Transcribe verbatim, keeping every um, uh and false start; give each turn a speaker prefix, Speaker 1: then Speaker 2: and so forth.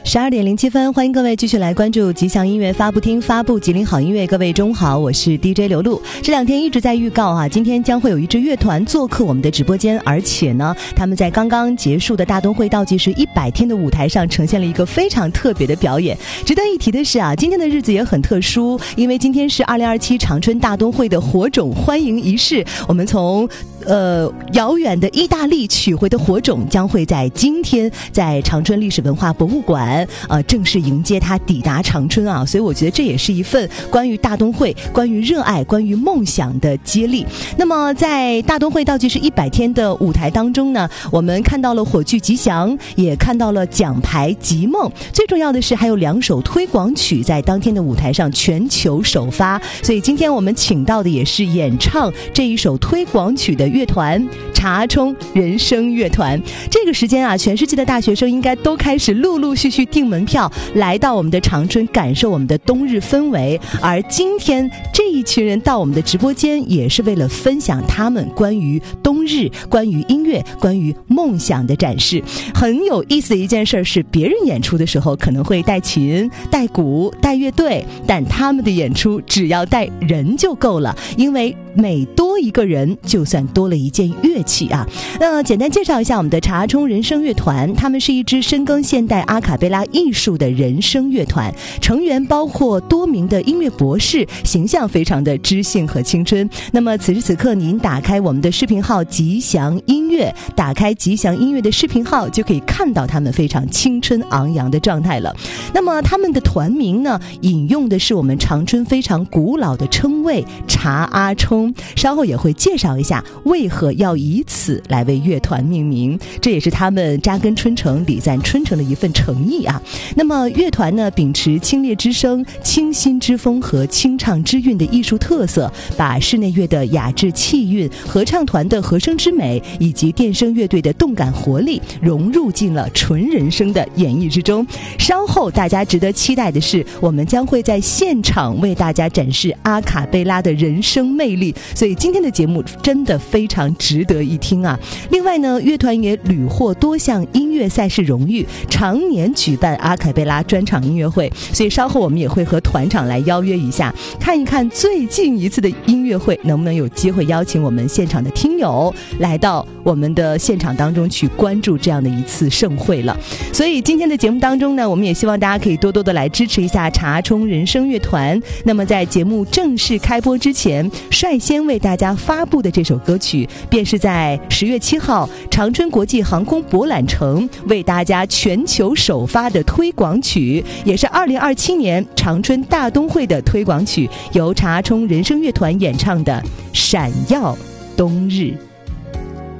Speaker 1: 十二点零七分，欢迎各位继续来关注吉祥音乐发布厅发布吉林好音乐。各位中午好，我是 D J 刘露。这两天一直在预告啊，今天将会有一支乐团做客我们的直播间，而且呢，他们在刚刚结束的大东会倒计时一百天的舞台上呈现了一个非常特别的表演。值得一提的是啊，今天的日子也很特殊，因为今天是二零二七长春大东会的火种欢迎仪式。我们从呃遥远的意大利取回的火种将会在今天在长春历史文化博物馆呃正式迎接它抵达长春啊，所以我觉得这也是一份关于大东会、关于热爱、关于梦想的接力。那么在大东会倒计时一百天的舞台当中呢，我们看到了火炬吉祥，也看到了奖牌吉梦，最重要的是还有两首推广曲在当天的舞台上全球首发。所以今天我们请到的也是演唱这一首推广曲的乐团查冲人声乐团。这个时间啊，全世界的大学生应该都开始陆陆续续订门票来到我们的长春，感受我们的冬日氛围。而今天这一群人到我们的直播间，也是为了分享他们关于冬日、关于音乐、关于梦想的展示。很有意思的一件事是，别人演出的时候可能会带琴、带鼓、带乐队，但他们的演出只要带人就够了，因为每多一个人就算多了一件乐器啊。那简单介绍一下我们的查冲人声乐团，他们是一支深耕现代阿卡贝拉艺术的人声乐团，成员包括多名的音乐博士，形象非常的知性和青春。那么此时此刻您打开我们的视频号吉祥音乐，打开吉祥音乐的视频号就可以看到他们非常青春昂扬的状态了。那么他们的团名呢，引用的是我们长春非常古老的称谓查阿冲，稍后也会介绍一下为何要以此来为乐团命名，这也是他们扎根春城、礼赞春城的一份诚意啊。那么乐团呢，秉持清冽之声、清新之风和清唱之韵的艺术特色，把室内乐的雅致气韵、合唱团的和声之美以及电声乐队的动感活力融入进了纯人声的演绎之中。稍后大家值得期待的是，我们将会在现场为大家展示阿卡贝拉的人声魅力，所以今天的节目真的非常值得一听啊。另外呢，乐团也屡获多项音乐赛事荣誉，常年举办阿卡贝拉专场音乐会，所以稍后我们也会和团长来邀约一下，看一看最近一次的音乐会能不能有机会邀请我们现场的听友来到我们的现场当中去关注这样的一次盛会了。所以今天的节目当中呢，我们也希望大家可以多多的来支持一下查冲人声乐团。那么在节目正式开播之前，率先为大家发布的这首歌曲，便是在十月七号长春国际航空博览城为大家全球首发的推广曲，也是二零二七年长春大东会的推广曲，由查冲人声乐团演唱的《闪耀冬日》。